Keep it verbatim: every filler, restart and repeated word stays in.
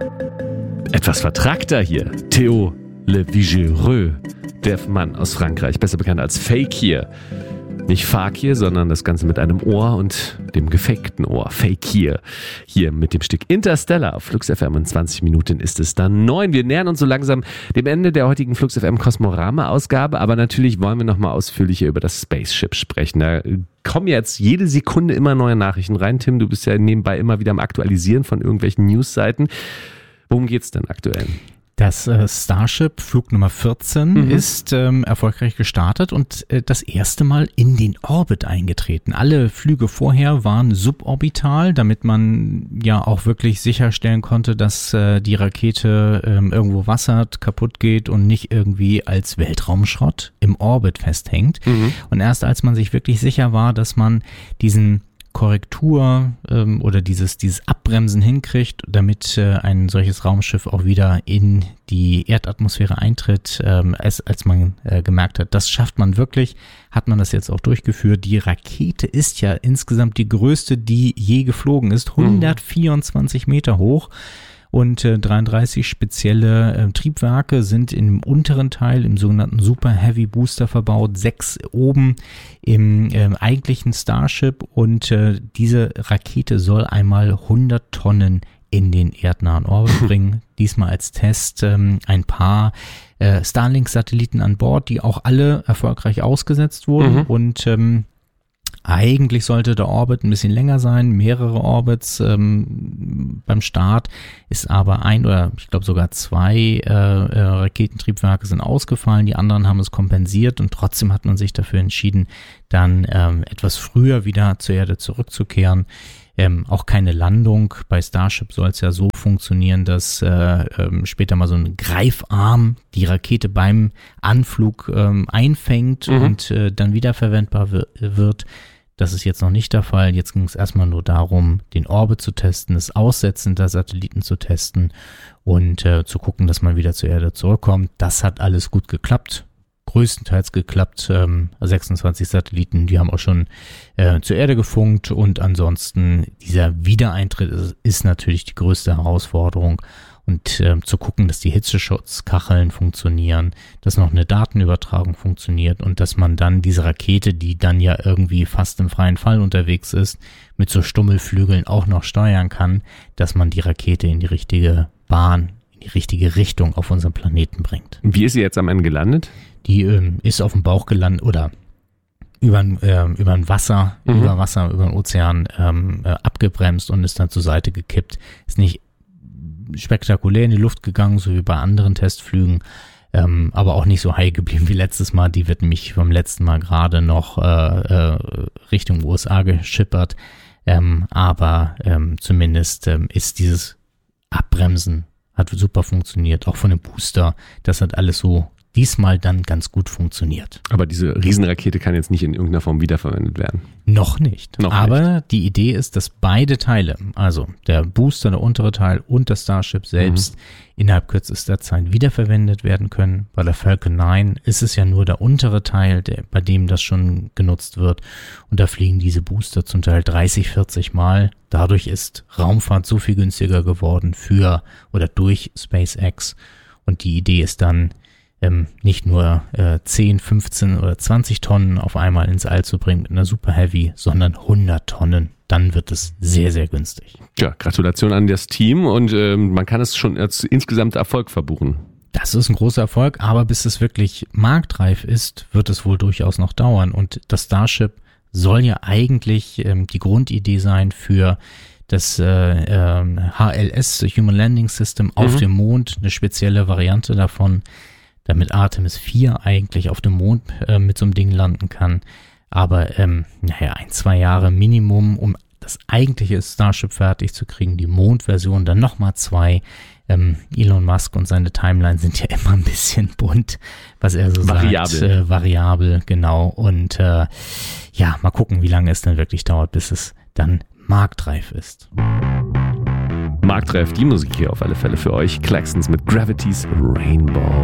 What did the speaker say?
Etwas vertrackter hier. Theo Le Vigereux, der Mann aus Frankreich, besser bekannt als Fakir. Nicht Fakir, sondern das Ganze mit einem Ohr und dem gefakten Ohr. Fakir. Hier mit dem Stück Interstellar auf Flux F M. In zwanzig Minuten ist es dann neun. Wir nähern uns so langsam dem Ende der heutigen Flux F M Kosmorama-Ausgabe. Aber natürlich wollen wir nochmal ausführlicher über das Spaceship sprechen. Da kommen jetzt jede Sekunde immer neue Nachrichten rein. Tim, du bist ja nebenbei immer wieder am Aktualisieren von irgendwelchen Newsseiten. Worum geht's denn aktuell? Das äh, Starship Flug Nummer vierzehn mhm. ist ähm, erfolgreich gestartet und äh, das erste Mal in den Orbit eingetreten. Alle Flüge vorher waren suborbital, damit man ja auch wirklich sicherstellen konnte, dass äh, die Rakete ähm, irgendwo wassert, kaputt geht und nicht irgendwie als Weltraumschrott im Orbit festhängt. Mhm. Und erst als man sich wirklich sicher war, dass man diesen Korrektur ähm, oder dieses dieses Abbremsen hinkriegt, damit äh, ein solches Raumschiff auch wieder in die Erdatmosphäre eintritt, ähm, als, als man äh, gemerkt hat, das schafft man wirklich, hat man das jetzt auch durchgeführt. Die Rakete ist ja insgesamt die größte, die je geflogen ist, hundertvierundzwanzig Meter hoch. Und äh, dreiunddreißig spezielle äh, Triebwerke sind im unteren Teil, im sogenannten Super Heavy Booster verbaut, sechs oben im äh, eigentlichen Starship und äh, diese Rakete soll einmal hundert Tonnen in den erdnahen Orbit bringen. Diesmal als Test ähm, ein paar äh, Starlink-Satelliten an Bord, die auch alle erfolgreich ausgesetzt wurden mhm. und ähm, eigentlich sollte der Orbit ein bisschen länger sein, mehrere Orbits ähm, beim Start, ist aber ein oder ich glaube sogar zwei äh, äh, Raketentriebwerke sind ausgefallen, die anderen haben es kompensiert und trotzdem hat man sich dafür entschieden, dann ähm, etwas früher wieder zur Erde zurückzukehren. Ähm, auch keine Landung. Bei Starship soll es ja so funktionieren, dass äh, ähm, später mal so ein Greifarm die Rakete beim Anflug ähm, einfängt mhm. und äh, dann wiederverwendbar w- wird. Das ist jetzt noch nicht der Fall. Jetzt ging es erstmal nur darum, den Orbit zu testen, das Aussetzen der Satelliten zu testen und äh, zu gucken, dass man wieder zur Erde zurückkommt. Das hat alles gut geklappt. Größtenteils geklappt. Ähm, sechsundzwanzig Satelliten, die haben auch schon äh, zur Erde gefunkt und ansonsten dieser Wiedereintritt ist, ist natürlich die größte Herausforderung und äh, zu gucken, dass die Hitzeschutzkacheln funktionieren, dass noch eine Datenübertragung funktioniert und dass man dann diese Rakete, die dann ja irgendwie fast im freien Fall unterwegs ist, mit so Stummelflügeln auch noch steuern kann, dass man die Rakete in die richtige Bahn, in die richtige Richtung auf unserem Planeten bringt. Wie ist sie jetzt am Ende gelandet? Die ähm, ist auf dem Bauch gelandet oder über äh, über ein Wasser, mhm. über Wasser, über den Ozean ähm, äh, abgebremst und ist dann zur Seite gekippt. Ist nicht spektakulär in die Luft gegangen, so wie bei anderen Testflügen, ähm, aber auch nicht so high geblieben wie letztes Mal. Die wird nämlich vom letzten Mal gerade noch äh, äh, Richtung U S A geschippert. Ähm, aber ähm, zumindest ähm, ist dieses Abbremsen hat super funktioniert, auch von dem Booster. Das hat alles so diesmal dann ganz gut funktioniert. Aber diese Riesenrakete kann jetzt nicht in irgendeiner Form wiederverwendet werden? Noch nicht. Noch Aber nicht. Die Idee ist, dass beide Teile, also der Booster, der untere Teil und das Starship selbst, mhm. innerhalb kürzester Zeit wiederverwendet werden können. Bei der Falcon neun ist es ja nur der untere Teil, der, bei dem das schon genutzt wird. Und da fliegen diese Booster zum Teil dreißig, vierzig Mal. Dadurch ist Raumfahrt so viel günstiger geworden für oder durch SpaceX. Und die Idee ist dann, Ähm, nicht nur äh, zehn, fünfzehn oder zwanzig Tonnen auf einmal ins All zu bringen mit einer Super Heavy, sondern hundert Tonnen. Dann wird es sehr, sehr günstig. Ja, Gratulation an das Team und ähm, man kann es schon als insgesamt Erfolg verbuchen. Das ist ein großer Erfolg, aber bis es wirklich marktreif ist, wird es wohl durchaus noch dauern. Und das Starship soll ja eigentlich ähm, die Grundidee sein für das äh, äh, H L S, Human Landing System, auf mhm. dem Mond, eine spezielle Variante davon, damit Artemis vier eigentlich auf dem Mond äh, mit so einem Ding landen kann. Aber ähm, naja, ein, zwei Jahre Minimum, um das eigentliche Starship fertig zu kriegen, die Mondversion, dann nochmal zwei. Ähm, Elon Musk und seine Timeline sind ja immer ein bisschen bunt, was er so variabel. sagt. Äh, variabel, genau. Und äh, ja, mal gucken, wie lange es dann wirklich dauert, bis es dann marktreif ist. Marktreif, die Musik hier auf alle Fälle für euch. Klaxons mit Gravity's Rainbow.